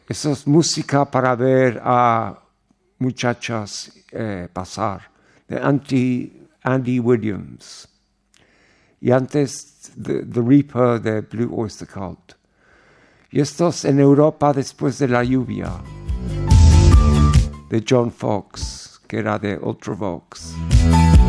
Eso es música para ver a muchachas pasar. De Andy Williams. Y antes The Reaper de Blue Oyster Cult. Y estos en Europa después de la lluvia. De John Foxx, que era de Ultravox.